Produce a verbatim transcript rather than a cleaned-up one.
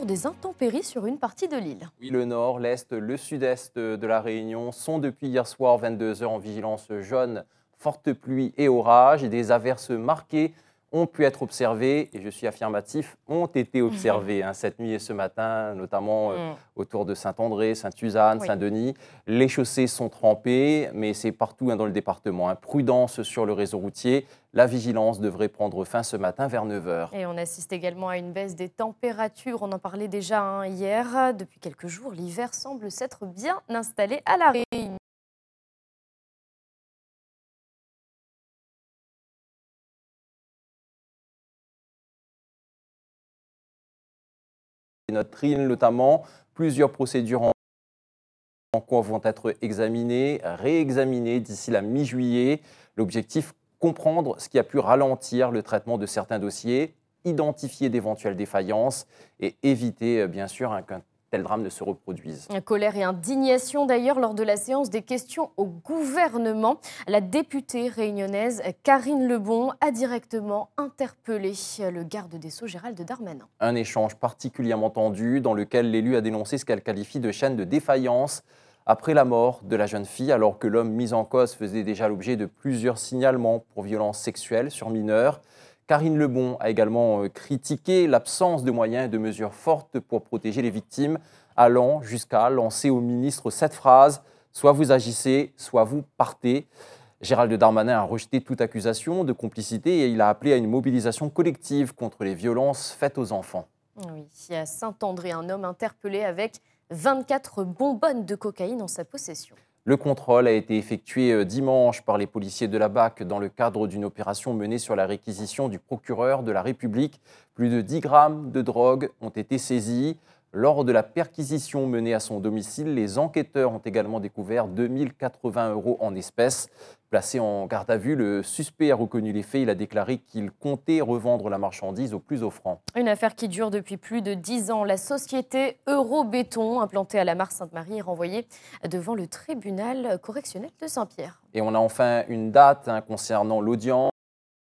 des intempéries sur une partie de l'île. Oui, le nord, l'est, le sud-est de la Réunion sont depuis hier soir vingt-deux heures en vigilance jaune, forte pluie et orage. Et des averses marquées ont pu être observées, et je suis affirmatif, ont été observées hein, cette nuit et ce matin, notamment euh, Mm. autour de Saint-André, Sainte-Suzanne, Oui. Saint-Denis. Les chaussées sont trempées, mais c'est partout hein, dans le département. Hein. Prudence sur le réseau routier. La vigilance devrait prendre fin ce matin vers neuf heures. Et on assiste également à une baisse des températures. On en parlait déjà hein, hier. Depuis quelques jours, l'hiver semble s'être bien installé à La Réunion. Notre île notamment, plusieurs procédures en en cours vont être examinées, réexaminées d'ici la mi-juillet. L'objectif, comprendre ce qui a pu ralentir le traitement de certains dossiers, identifier d'éventuelles défaillances et éviter, euh, bien sûr, hein, qu'un tel drame ne se reproduise. Colère et indignation d'ailleurs lors de la séance des questions au gouvernement. La députée réunionnaise Karine Lebon a directement interpellé le garde des Sceaux Gérald Darmanin. Un échange particulièrement tendu dans lequel l'élu a dénoncé ce qu'elle qualifie de chaîne de défaillance après la mort de la jeune fille, alors que l'homme mis en cause faisait déjà l'objet de plusieurs signalements pour violences sexuelles sur mineurs. Karine Lebon a également euh, critiqué l'absence de moyens et de mesures fortes pour protéger les victimes, allant jusqu'à lancer au ministre cette phrase « Soit vous agissez, soit vous partez ». Gérald Darmanin a rejeté toute accusation de complicité et il a appelé à une mobilisation collective contre les violences faites aux enfants. Oui, à Saint-André, un homme interpellé avec vingt-quatre bonbonnes de cocaïne en sa possession. Le contrôle a été effectué dimanche par les policiers de la B A C dans le cadre d'une opération menée sur la réquisition du procureur de la République. Plus de dix grammes de drogue ont été saisis. Lors de la perquisition menée à son domicile, les enquêteurs ont également découvert deux mille quatre-vingts euros en espèces. Placé en garde à vue, le suspect a reconnu les faits. Il a déclaré qu'il comptait revendre la marchandise au plus offrant. Une affaire qui dure depuis plus de dix ans. La société Eurobéton, implantée à la Marne-Sainte-Marie, est renvoyée devant le tribunal correctionnel de Saint-Pierre. Et on a enfin une date hein, concernant l'audience.